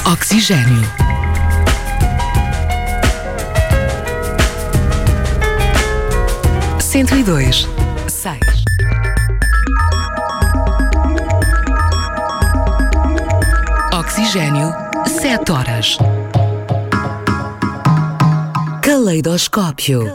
Oxigênio. Cento e dois, 6. Oxigênio, 7 horas. Caleidoscópio.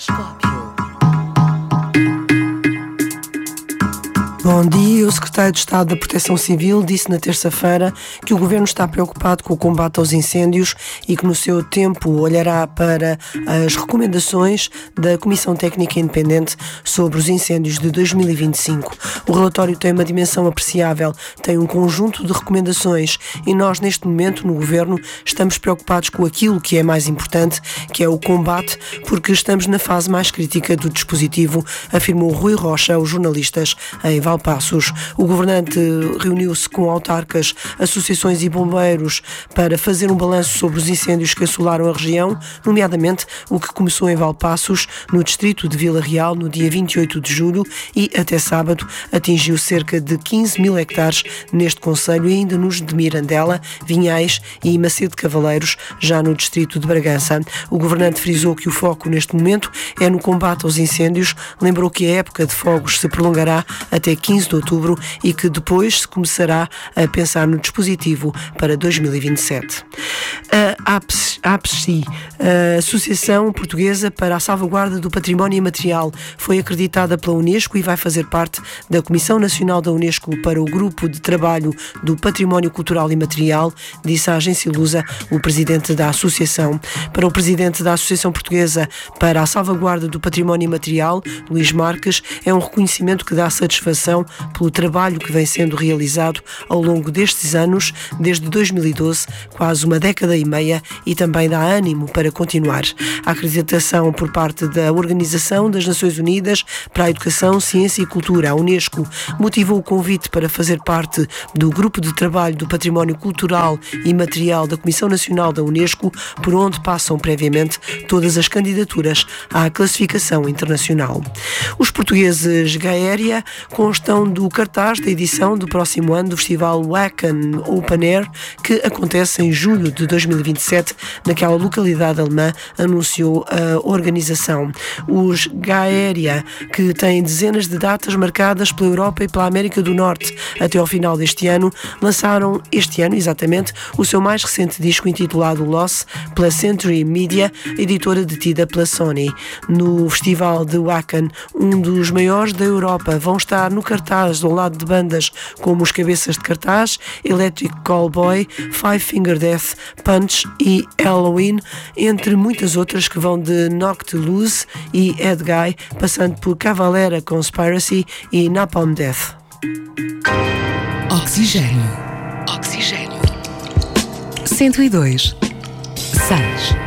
Bom dia. O secretário de Estado da Proteção Civil disse na terça-feira que o Governo está preocupado com o combate aos incêndios e que no seu tempo olhará para as recomendações da Comissão Técnica Independente sobre os incêndios de 2025. O relatório tem uma dimensão apreciável, tem um conjunto de recomendações e nós neste momento no Governo estamos preocupados com aquilo que é mais importante, que é o combate, porque estamos na fase mais crítica do dispositivo, afirmou Rui Rocha aos jornalistas em Valpassos. O governante reuniu-se com autarcas, associações e bombeiros para fazer um balanço sobre os incêndios que assolaram a região, nomeadamente o que começou em Valpassos, no distrito de Vila Real, no dia 28 de julho e até sábado atingiu cerca de 15 mil hectares neste concelho e ainda nos de Mirandela, Vinhais e Macedo Cavaleiros, já no distrito de Bragança. O governante frisou que o foco neste momento é no combate aos incêndios, lembrou que a época de fogos se prolongará até 15 de outubro e que depois se começará a pensar no dispositivo para 2027. A APSI, a Associação Portuguesa para a Salvaguarda do Património Imaterial, foi acreditada pela Unesco e vai fazer parte da Comissão Nacional da Unesco para o Grupo de Trabalho do Património Cultural Imaterial, disse à agência Lusa o presidente da associação. Para o presidente da Associação Portuguesa para a Salvaguarda do Património Imaterial, Luís Marques, é um reconhecimento que dá satisfação pelo trabalho que vem sendo realizado ao longo destes anos, desde 2012, quase uma década e meia, e também dá ânimo para continuar. A acreditação por parte da Organização das Nações Unidas para a Educação, Ciência e Cultura, a Unesco, motivou o convite para fazer parte do Grupo de Trabalho do Património Cultural e Material da Comissão Nacional da Unesco, por onde passam previamente todas as candidaturas à classificação internacional. Os portugueses Gaéria constam do cartaz da edição do próximo ano do Festival Wacken Open Air, que acontece em julho de 2027 naquela localidade alemã, anunciou a organização. Os Gaéria, que têm dezenas de datas marcadas pela Europa e pela América do Norte até ao final deste ano, lançaram este ano, exatamente, o seu mais recente disco intitulado Loss, pela Century Media, editora detida pela Sony. No Festival de Wacken, um dos maiores da Europa, vão estar no cartaz ao lado de bandas como os Cabeças de Cartaz, Electric Callboy, Five Finger Death Punch e Halloween, entre muitas outras que vão de Knocked Loose e Ed Guy, passando por Cavalera Conspiracy e Napalm Death. Oxigênio. 102, 6.